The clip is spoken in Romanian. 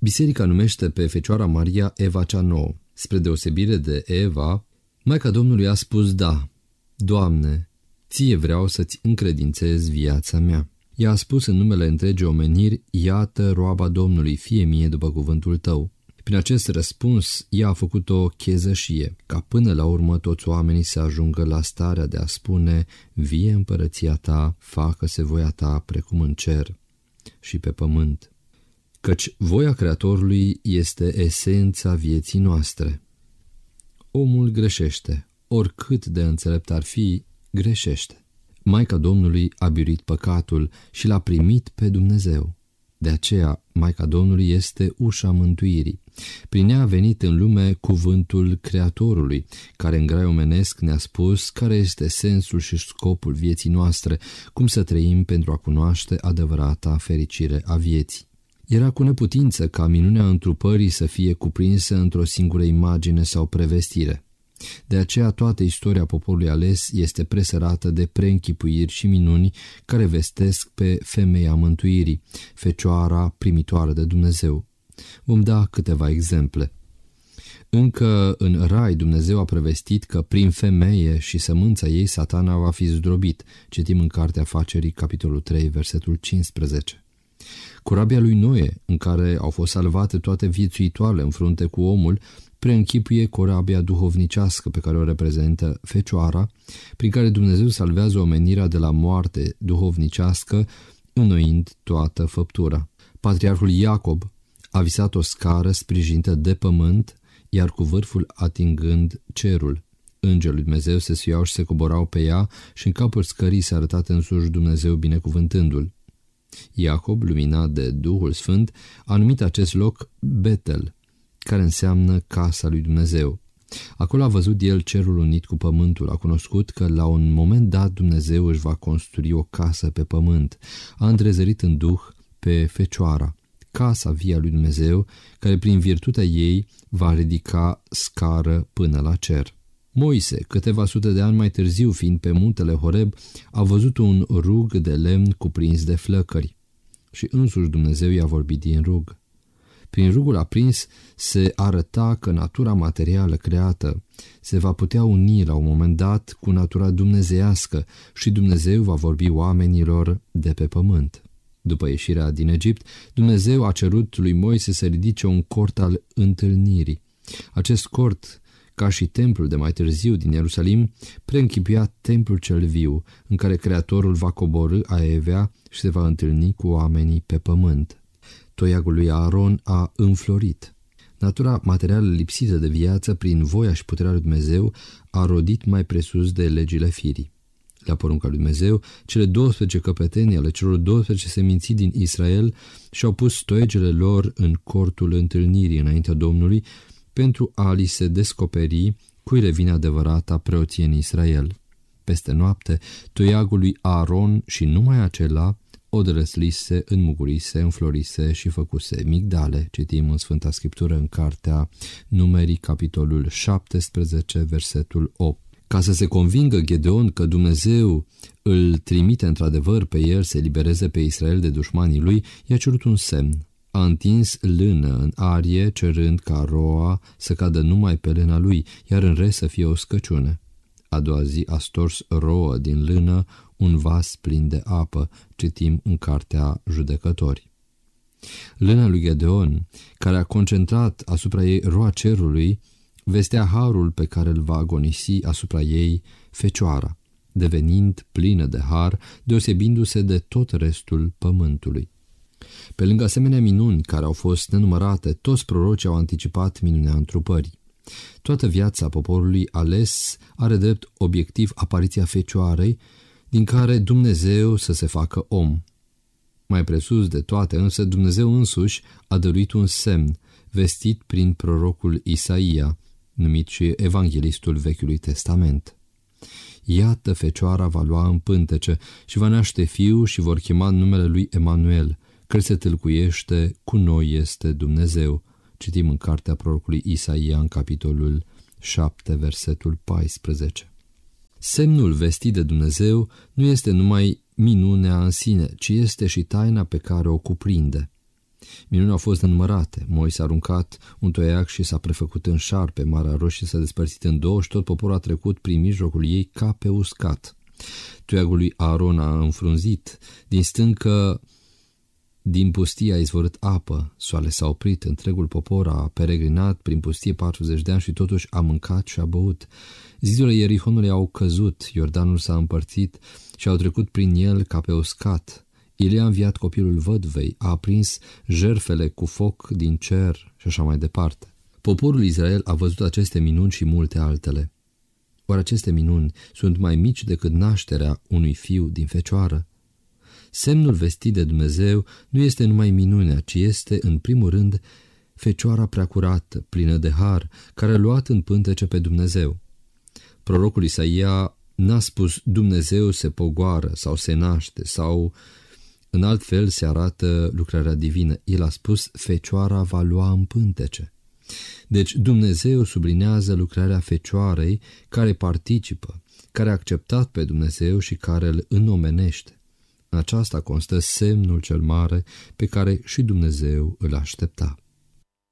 Biserica numește pe Fecioara Maria Eva cea nouă. Spre deosebire de Eva, Maica Domnului a spus da: Doamne, ție vreau să-ți încredințez viața mea. Ea a spus în numele întregii omeniri: iată roaba Domnului, fie mie după cuvântul tău. Prin acest răspuns, ea a făcut o chezășie, ca până la urmă toți oamenii să ajungă la starea de a spune: vie împărăția ta, facă-se voia ta precum în cer și pe pământ. Căci voia Creatorului este esența vieții noastre. Omul greșește, oricât de înțelept ar fi, greșește. Maica Domnului a biruit păcatul și l-a primit pe Dumnezeu. De aceea, Maica Domnului este ușa mântuirii. Prin ea a venit în lume cuvântul Creatorului, care în grai omenesc ne-a spus care este sensul și scopul vieții noastre, cum să trăim pentru a cunoaște adevărata fericire a vieții. Era cu neputință ca minunea întrupării să fie cuprinsă într-o singură imagine sau prevestire. De aceea toată istoria poporului ales este presărată de preînchipuiri și minuni care vestesc pe femeia mântuirii, Fecioara primitoare de Dumnezeu. Vom da câteva exemple. Încă în rai Dumnezeu a prevestit că prin femeie și sămânța ei Satana va fi zdrobit. Citim în Cartea Facerii, capitolul 3, versetul 15. Corabia lui Noe, în care au fost salvate toate viețuitoarele în frunte cu omul, preînchipuie corabia duhovnicească pe care o reprezintă Fecioara, prin care Dumnezeu salvează omenirea de la moarte duhovnicească, înnoind toată făptura. Patriarhul Iacob a visat o scară sprijinită de pământ, iar cu vârful atingând cerul. Îngerii lui Dumnezeu se suiau și se coborau pe ea și în capul scării s-a arătat însuși Dumnezeu binecuvântându-l. Iacob, luminat de Duhul Sfânt, a numit acest loc Betel, care înseamnă casa lui Dumnezeu. Acolo a văzut el cerul unit cu pământul, a cunoscut că la un moment dat Dumnezeu își va construi o casă pe pământ. A întrezărit în Duh pe Fecioara, casa vie a lui Dumnezeu, care prin virtutea ei va ridica scară până la cer. Moise, câteva sute de ani mai târziu, fiind pe muntele Horeb, a văzut un rug de lemn cuprins de flăcări și însuși Dumnezeu i-a vorbit din rug. Prin rugul aprins se arăta că natura materială creată se va putea uni la un moment dat cu natura dumnezeiască și Dumnezeu va vorbi oamenilor de pe pământ. După ieșirea din Egipt, Dumnezeu a cerut lui Moise să ridice un cort al întâlnirii. Acest cort, ca și templul de mai târziu din Ierusalim, preînchipuia templul cel viu, în care Creatorul va coborî aievea și se va întâlni cu oamenii pe pământ. Toiagul lui Aaron a înflorit. Natura materială lipsită de viață, prin voia și puterea lui Dumnezeu, a rodit mai presus de legile firii. La porunca lui Dumnezeu, cele 12 căpetenii ale celor 12 seminții din Israel și-au pus toiegele lor în cortul întâlnirii înaintea Domnului, pentru a li se descoperi cui revine adevărata preoție în Israel. Peste noapte, toiagul lui Aaron și numai acela odrăslise, înmugurise, înflorise și făcuse migdale. Citim în Sfânta Scriptură în Cartea Numerii, capitolul 17, versetul 8. Ca să se convingă Gedeon că Dumnezeu îl trimite într-adevăr pe el să elibereze pe Israel de dușmanii lui, i-a cerut un semn. A întins lână în arie, cerând ca roa să cadă numai pe lâna lui, iar în rest să fie o scăciune. A doua zi a stors rouă din lână un vas plin de apă, citim în Cartea Judecători. Lâna lui Gedeon, care a concentrat asupra ei roa cerului, vestea harul pe care îl va agonisi asupra ei Fecioara, devenind plină de har, deosebindu-se de tot restul pământului. Pe lângă asemenea minuni care au fost nenumărate, toți prorocii au anticipat minunea întrupării. Toată viața poporului ales are drept obiectiv apariția Fecioarei, din care Dumnezeu să se facă om. Mai presus de toate însă, Dumnezeu însuși a dăruit un semn, vestit prin prorocul Isaia, numit și evanghelistul Vechiului Testament. Iată, Fecioara va lua în pântece și va naște fiu și vor chema numele lui Emanuel, că se tâlcuiește, cu noi este Dumnezeu. Citim în Cartea prorocului Isaia, în capitolul 7, versetul 14. Semnul vestit de Dumnezeu nu este numai minunea în sine, ci este și taina pe care o cuprinde. Minunile au fost înmărate. Moise a aruncat un toiac și s-a prefăcut în șarpe. Marea Roșie s-a despărțit în două și tot poporul a trecut prin mijlocul ei ca pe uscat. Toiagul lui Aaron a înfrunzit. Din stâncă, din pustie a izvorât apă. Soarele s-a oprit. Întregul popor a peregrinat prin pustie 40 de ani și totuși a mâncat și a băut. Zidurile Ierihonului au căzut. Iordanul s-a împărțit și au trecut prin el ca pe uscat. Ilie a înviat copilul vădvei, a aprins jertfele cu foc din cer și așa mai departe. Poporul Israel a văzut aceste minuni și multe altele. Oare aceste minuni sunt mai mici decât nașterea unui fiu din fecioară? Semnul vestit de Dumnezeu nu este numai minunea, ci este, în primul rând, fecioara preacurată, plină de har, care a luat în pântece pe Dumnezeu. Prorocul Isaia n-a spus Dumnezeu se pogoară sau se naște sau în alt fel se arată lucrarea divină. El a spus fecioara va lua în pântece. Deci Dumnezeu sublinează lucrarea fecioarei care participă, care a acceptat pe Dumnezeu și care îl înomenește. În aceasta constă semnul cel mare pe care și Dumnezeu îl aștepta.